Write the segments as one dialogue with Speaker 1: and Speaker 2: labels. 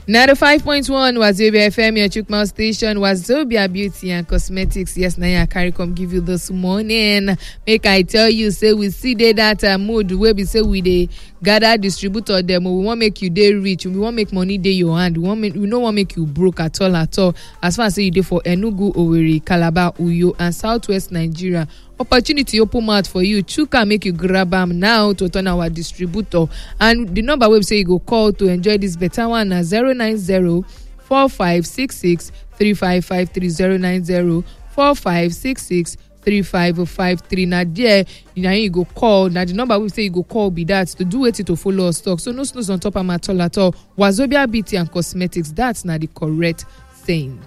Speaker 1: 95.1 Wazobia FM, your Chukma station. Wazobia Beauty and Cosmetics. Yes, Naya carry come give you this morning. Make I tell you, say we see that mood where we say we dey gather distributor them. We want make you day rich. We want make money day your hand. We don't want make you broke at all. As far as say you dey for Enugu, Owerri, Calabar, Uyo, and Southwest Nigeria. Opportunity open mouth for you. Chuka make you grab them now to turn our distributor. And the number we say you go call to enjoy this better one na 090-4566-3553 090-4566-3553. Now there you go call. Now the number we say you go call be that to do it to follow us stock. So no snooze on top of at all. Wazobia Beauty and Cosmetics. That's not the correct saying.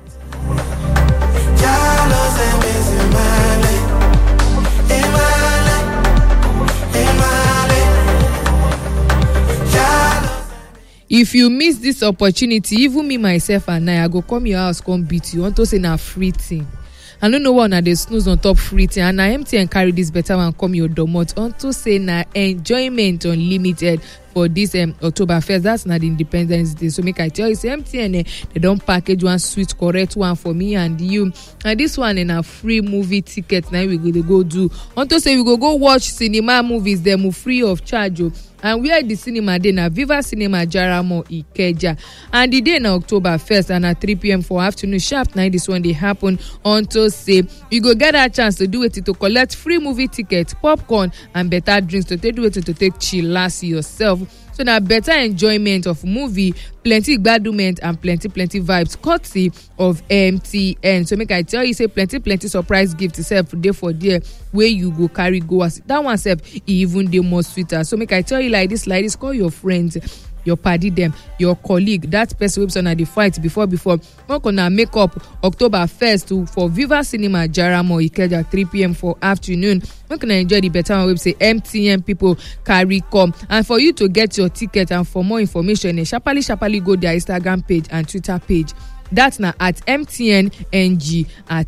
Speaker 1: If you miss this opportunity, even me myself and I go come your house, come beat you. Want to say na free thing. I don't know what na the snooze on top free thing. And I MTN carry this better one come your domot. Want to say na enjoyment unlimited for this Oktoberfest. That's not the Independence Day. So make I tell you, say MTN they don't package one sweet correct one for me and you. And this one in a free movie ticket. Now we go do. Want to say we go watch cinema movies. Them free of charge. And where the cinema day na Viva Cinema Jaramo Ikeja. And the day na Oktoberfest and at 3 p.m. for afternoon sharp night. This one they happen until say you go get a chance to do it to collect free movie tickets, popcorn and better drinks to do it to take chillax yourself. So now better enjoyment of movie, plenty gbadumment and plenty vibes courtesy of MTN. So make I tell you, say plenty surprise gift itself day for there where you go carry go as that one self even the more sweeter. So make I tell you like this, call your friends, your party them, your colleague, that person who's on the fight before we're gonna make up Oktoberfest for Viva Cinema Jaramo Ikeja 3 p.m. for afternoon. We're gonna enjoy the better one website MTN people carry come. And for you to get your ticket and for more information, sharply go their Instagram page and Twitter page. That's now at MTNNG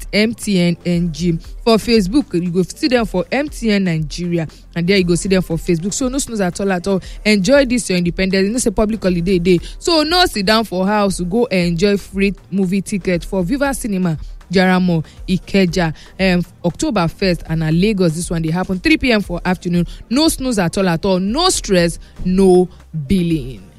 Speaker 1: For Facebook, you go see them for MTN Nigeria, and there you go see them for Facebook. So no snooze at all. Enjoy this your independence. You know, say public holiday day. So no sit down for house. Go enjoy free movie ticket for Viva Cinema Jaramo Ikeja Oktoberfest and Lagos. This one they happen 3 p.m. for afternoon. No snooze at all. No stress, no billing.